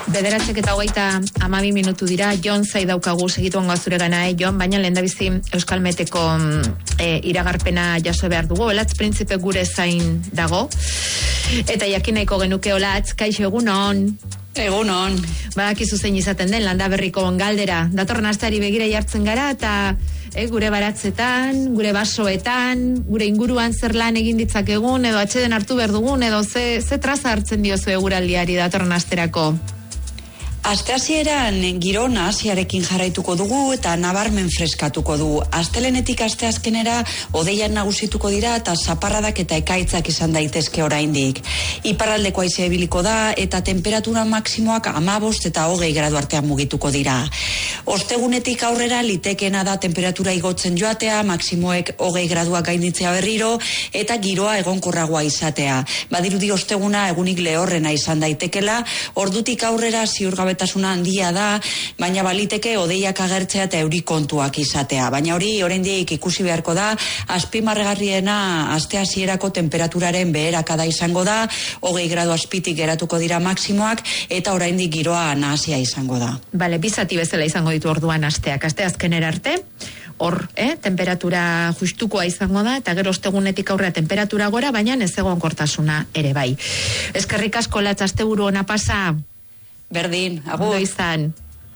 9:32 minutu dira. Jon zai daukagu segituan gazure gana, Jon, baina lehendabizi Euskal Meteko iragarpena jaso behar dugu. Olatz Printzipe gure zain dago. Eta jakinaiko genuke Olatz, kaixo egunon. Egunon. Badakizu zein izaten den Landaberriko galdera. Datorren asteari begira jartzen gara eta gure baratzetan, gure basoetan, gure inguruan zer lan egin ditzakegun edo atxeden hartu behar dugun edo ze traza hartzen diozu eguraldiari datorren asterako. Asteazieran giro nahasiarekin jarraituko dugu eta nabarmen freskatuko du. Astelenetik asteazkenera hodeiak nagusituko dira eta zaparradak eta ekaitzak izan daitezke oraindik. Iparraldeko haizea ibiliko da eta temperatura maksimoak 15 eta 20 gradu artean mugituko dira. Ostegunetik aurrera litekena da temperatura igotzen joatea, maksimoek 20 graduak gainditzea berriro eta giroa egonkorragoa izatea. Badirudi osteguna egunik lehorrena izan daitekela, ordutik aurrera ziurgabetasuna handia da, baina baliteke hodeiak agertzea eta euri kontuak izatea. Baina hori oraindik ikusi beharko da, azpimarregarriena asteazierako temperaturaren beherakada izango da, 20 gradu azpitik geratuko dira maksimoak eta oraindik giroa nahasia izango da. Bale, bizati bezala izango ditu orduan asteak. Asteazkenera arte, hor, temperatura justukoa izango da, eta gero ostegunetik aurrera temperatura gora, baina ez egonkortasuna ere bai. Eskerrik asko Olatz, asteburu ona pasa. Berdin, agur. Ondo izan.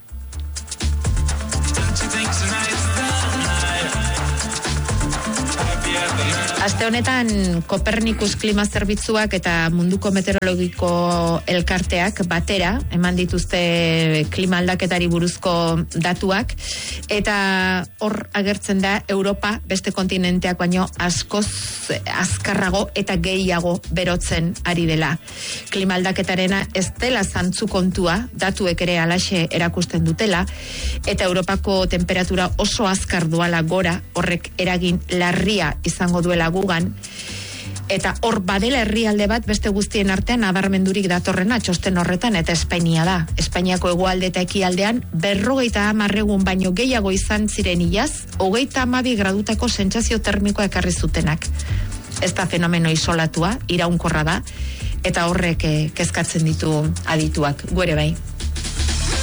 Aste honetan Kopernikus klima zerbitzuak eta munduko meteorologiko elkarteak batera eman dituzte klima aldaketari buruzko datuak eta hor agertzen da Europa beste kontinenteak baino askoz azkarrago eta gehiago berotzen ari dela. Klima aldaketarena ez dela zantzu kontua, datuek ere halaxe erakusten dutela eta Europako temperatura oso azkar doala gora, horrek eragin larria izango duela gugan, eta hor badela herrialde bat beste guztien artean nabarmendurik datorrena txosten horretan, eta Espainia da. Espainiako hegoalde eta ekialdean 50 egun baino gehiago izan ziren iaz, 32 gradutako sentsazio termikoa ekarri zutenak. Ez da fenomeno isolatua, iraunkorra da, eta horrek kezkatzen ditu adituak, guere bai.